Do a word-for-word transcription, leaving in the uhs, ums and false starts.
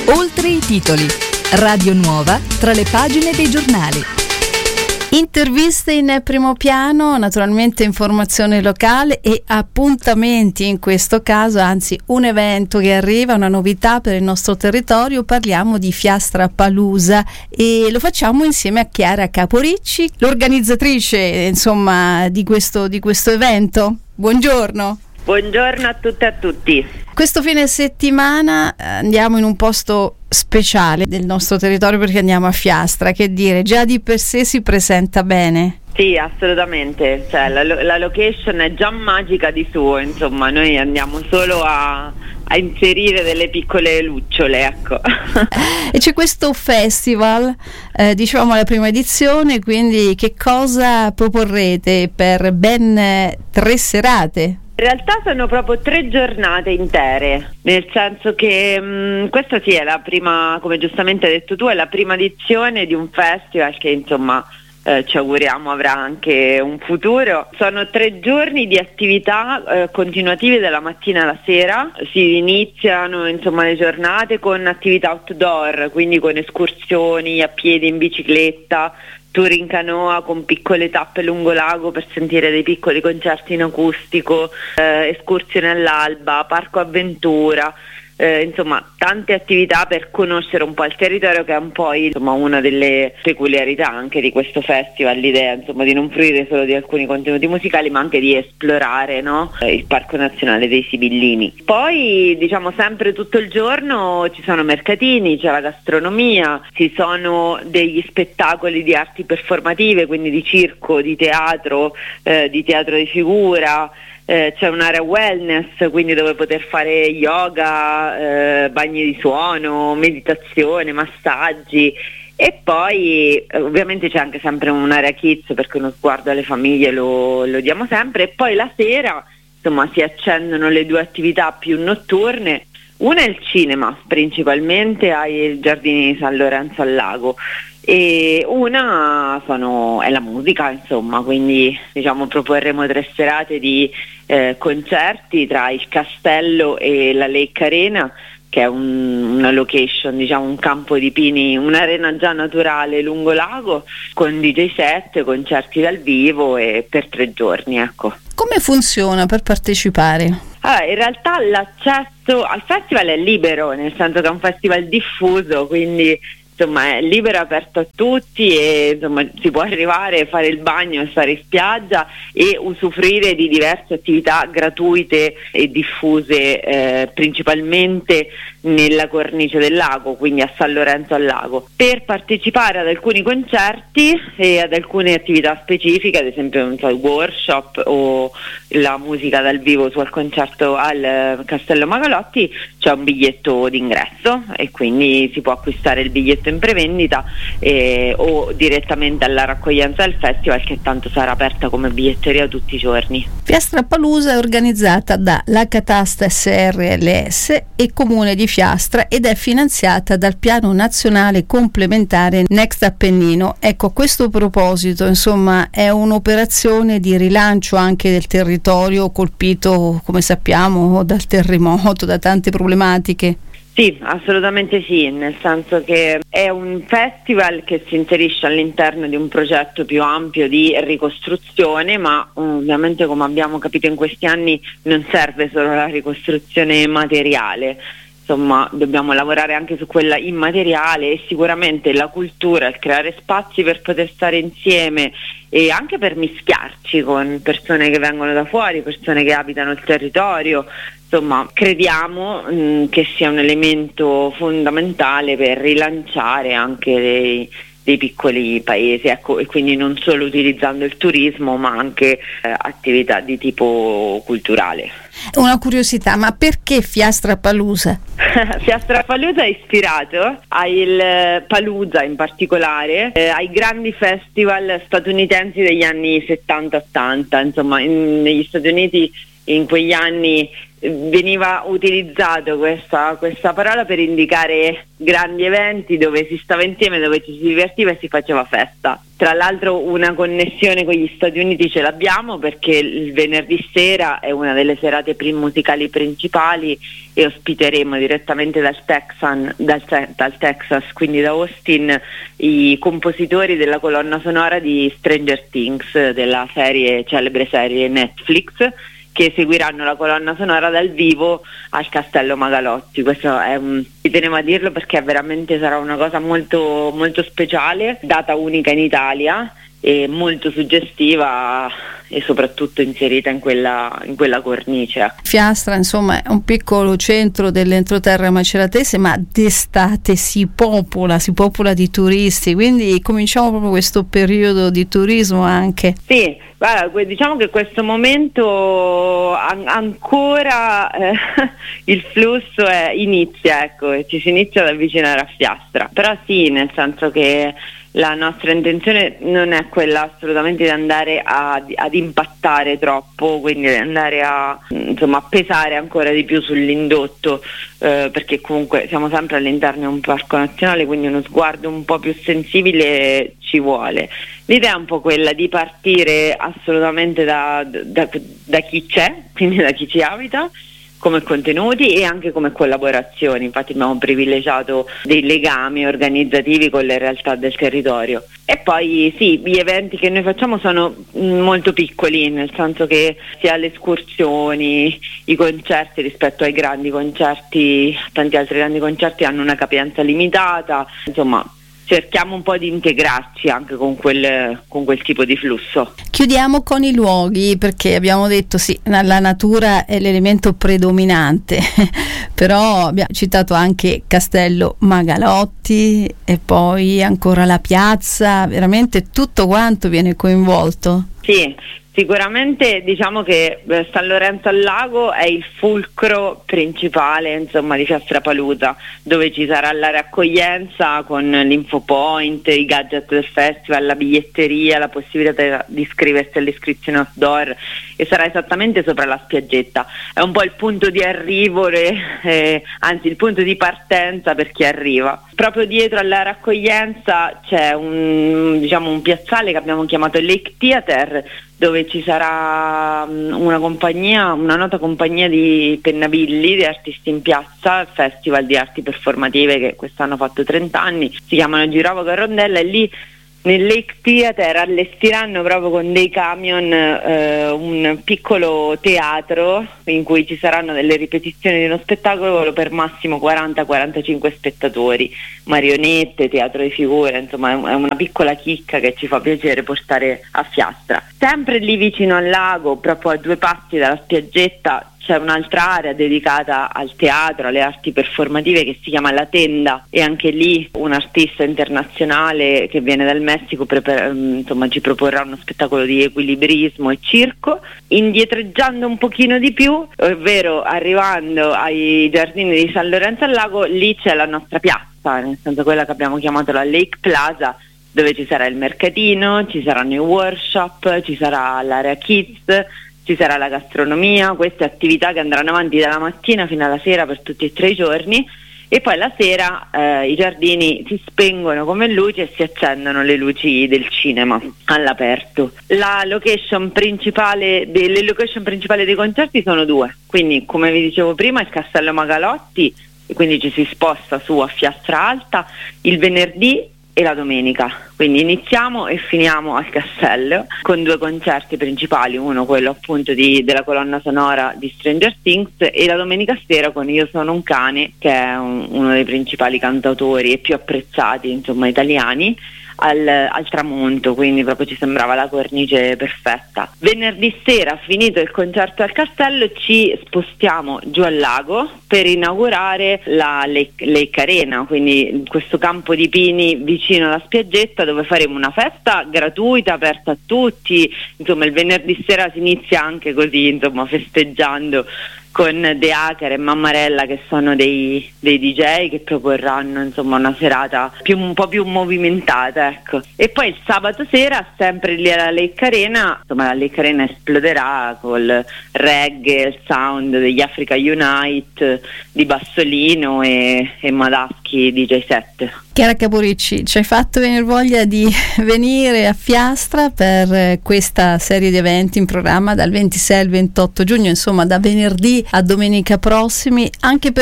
Oltre i titoli. Radio Nuova tra le pagine dei giornali. Interviste in primo piano, naturalmente informazione locale e appuntamenti in questo caso, anzi un evento che arriva, una novità per il nostro territorio. Parliamo di Fiastrapalooza e lo facciamo insieme a Chiara Caporicci, l'organizzatrice insomma di questo, di questo evento. Buongiorno. Buongiorno a tutte e a tutti. Questo fine settimana andiamo in un posto speciale del nostro territorio perché andiamo a Fiastra, che dire, già di per sé si presenta bene. Sì, assolutamente, cioè, la, la location è già magica di suo, insomma, noi andiamo solo a, a inserire delle piccole lucciole, ecco. E c'è questo festival, eh, dicevamo alla prima edizione, quindi che cosa proporrete per ben tre serate? In realtà sono proprio tre giornate intere, nel senso che mh, questa sì è la prima, come giustamente hai detto tu, è la prima edizione di un festival che insomma eh, ci auguriamo avrà anche un futuro. Sono tre giorni di attività eh, continuative dalla mattina alla sera, si iniziano insomma le giornate con attività outdoor, quindi con escursioni a piedi, in bicicletta, tour in canoa con piccole tappe lungo lago per sentire dei piccoli concerti in acustico, eh, escursioni all'alba, parco avventura, eh, insomma tante attività per conoscere un po' il territorio, che è un po' insomma, una delle peculiarità anche di questo festival, l'idea insomma di non fruire solo di alcuni contenuti musicali ma anche di esplorare, no? Il Parco Nazionale dei Sibillini. Poi diciamo sempre tutto il giorno ci sono mercatini, c'è la gastronomia, ci sono degli spettacoli di arti performative, quindi di circo, di teatro, eh, di teatro di figura. Eh, c'è un'area wellness, quindi dove poter fare yoga, eh, bagni di suono, meditazione, massaggi, e poi eh, ovviamente c'è anche sempre un'area kids perché uno sguardo alle famiglie lo, lo diamo sempre, e poi la sera insomma si accendono le due attività più notturne. Una è il cinema, principalmente ai giardini di San Lorenzo al Lago, e una sono, è la musica, insomma, quindi diciamo proporremo tre serate di eh, concerti tra il Castello e la Lake Arena, che è un, una location, diciamo un campo di pini, un'arena già naturale lungo lago, con D J set, concerti dal vivo e per tre giorni, ecco. Come funziona per partecipare? Allora, in realtà l'accesso al festival è libero, nel senso che è un festival diffuso, quindi insomma è libero, aperto a tutti, e insomma si può arrivare, fare il bagno e stare in spiaggia e usufruire di diverse attività gratuite e diffuse, eh, principalmente nella cornice del lago, quindi a San Lorenzo al Lago. Per partecipare ad alcuni concerti e ad alcune attività specifiche, ad esempio non so, il workshop o la musica dal vivo sul concerto al Castello Magalotti, c'è un biglietto d'ingresso e quindi si può acquistare il biglietto in prevendita eh, o direttamente alla raccoglienza del festival, che tanto sarà aperta come biglietteria tutti i giorni. Fiastrapalooza è organizzata da La Catasta S R L S e Comune di Fiastra ed è finanziata dal Piano Nazionale Complementare Next Appennino. Ecco, a questo proposito, insomma, è un'operazione di rilancio anche del territorio colpito, come sappiamo, dal terremoto, da tante problematiche. Sì, assolutamente sì, nel senso che è un festival che si inserisce all'interno di un progetto più ampio di ricostruzione, ma ovviamente, come abbiamo capito in questi anni, non serve solo la ricostruzione materiale. Insomma, dobbiamo lavorare anche su quella immateriale, e sicuramente la cultura, il creare spazi per poter stare insieme e anche per mischiarci con persone che vengono da fuori, persone che abitano il territorio. Insomma, crediamo mh, che sia un elemento fondamentale per rilanciare anche dei, dei piccoli paesi, ecco, e quindi non solo utilizzando il turismo ma anche eh, attività di tipo culturale. Una curiosità, ma perché Fiastrapalooza? Fiastrapalooza è ispirato al Palooza in particolare, eh, ai grandi festival statunitensi degli anni settanta ottanta, insomma in, negli Stati Uniti in quegli anni veniva utilizzato questa, questa parola per indicare grandi eventi dove si stava insieme, dove ci si divertiva e si faceva festa. Tra l'altro una connessione con gli Stati Uniti ce l'abbiamo, perché il venerdì sera è una delle serate prim- musicali principali e ospiteremo direttamente dal, Texan, dal, dal Texas, quindi da Austin, i compositori della colonna sonora di Stranger Things, della serie, celebre serie Netflix, che seguiranno la colonna sonora dal vivo al Castello Magalotti. Questo è un, ci tenevo a dirlo perché veramente sarà una cosa molto, molto speciale, data unica in Italia e molto suggestiva e soprattutto inserita in quella, in quella cornice. Fiastra, insomma, è un piccolo centro dell'entroterra maceratese, ma d'estate si popola, si popola di turisti, quindi cominciamo proprio questo periodo di turismo anche. Sì, guarda, diciamo che questo momento an- ancora eh, il flusso è, inizia, ecco, ci si inizia ad avvicinare a Fiastra, però sì, nel senso che la nostra intenzione non è quella assolutamente di andare a, ad impattare troppo, quindi di andare a, insomma, a pesare ancora di più sull'indotto, eh, perché comunque siamo sempre all'interno di un parco nazionale, quindi uno sguardo un po' più sensibile ci vuole. L'idea è un po' quella di partire assolutamente da, da, da chi c'è, quindi da chi ci abita, come contenuti e anche come collaborazioni. Infatti abbiamo privilegiato dei legami organizzativi con le realtà del territorio. E poi sì, gli eventi che noi facciamo sono molto piccoli, nel senso che sia le escursioni, i concerti rispetto ai grandi concerti, tanti altri grandi concerti hanno una capienza limitata, insomma cerchiamo un po' di integrarci anche con quel, con quel tipo di flusso. Chiudiamo con i luoghi, perché abbiamo detto sì, la natura è l'elemento predominante, però abbiamo citato anche Castello Magalotti e poi ancora la piazza, veramente tutto quanto viene coinvolto. Sì, sicuramente diciamo che San Lorenzo al Lago è il fulcro principale, insomma, di Fiastra Palusa, dove ci sarà la raccoglienza con l'infopoint, i gadget del festival, la biglietteria, la possibilità di iscriversi all'iscrizione outdoor, e sarà esattamente sopra la spiaggetta. È un po' il punto di arrivo, eh, anzi il punto di partenza per chi arriva. Proprio dietro alla raccoglienza c'è un, diciamo, un piazzale che abbiamo chiamato Lake Theater, dove ci sarà una compagnia, una nota compagnia di pennabilli, di artisti in piazza, festival di arti performative che quest'anno ha fatto trenta anni, si chiamano Girovago e Rondella, e lì nel Lake Theater allestiranno proprio con dei camion eh, un piccolo teatro in cui ci saranno delle ripetizioni di uno spettacolo per massimo quaranta quarantacinque spettatori, marionette, teatro di figure, insomma è una piccola chicca che ci fa piacere portare a Fiastra. Sempre lì vicino al lago, proprio a due passi dalla spiaggetta, c'è un'altra area dedicata al teatro, alle arti performative, che si chiama La Tenda, e anche lì un artista internazionale che viene dal Messico prepara, insomma, ci proporrà uno spettacolo di equilibrismo e circo. Indietreggiando un pochino di più, ovvero arrivando ai giardini di San Lorenzo al Lago, lì c'è la nostra piazza, nel senso quella che abbiamo chiamato la Lake Plaza, dove ci sarà il mercatino, ci saranno i workshop, ci sarà l'area kids, ci sarà la gastronomia, queste attività che andranno avanti dalla mattina fino alla sera per tutti e tre i giorni, e poi la sera eh, i giardini si spengono come luci e si accendono le luci del cinema all'aperto. La location principale de- le location principali dei concerti sono due, quindi come vi dicevo prima il Castello Magalotti, e quindi ci si sposta su a Fiastra Alta il venerdì e la domenica, quindi iniziamo e finiamo al castello con due concerti principali, uno quello appunto di, della colonna sonora di Stranger Things, e la domenica sera con Io sono un cane, che è un, uno dei principali cantautori e più apprezzati, insomma, italiani, al, al tramonto, quindi proprio ci sembrava la cornice perfetta. Venerdì sera, finito il concerto al castello, ci spostiamo giù al lago per inaugurare la Lake, Lake Arena, quindi questo campo di pini vicino alla spiaggetta, dove faremo una festa gratuita aperta a tutti. Insomma, il venerdì sera si inizia anche così, insomma, festeggiando con De Hacker e Mammarella, che sono dei, dei D J che proporranno insomma una serata più, un po' più movimentata, ecco. E poi il sabato sera, sempre lì alla Lake Arena, insomma la Lake Arena esploderà col reggae, il sound degli Africa Unite, di Bassolino e, e Madaschi D J set. Chiara Caporicci, ci hai fatto venire voglia di venire a Fiastra per questa serie di eventi in programma dal ventisei al ventotto giugno, insomma da venerdì a domenica prossimi, anche per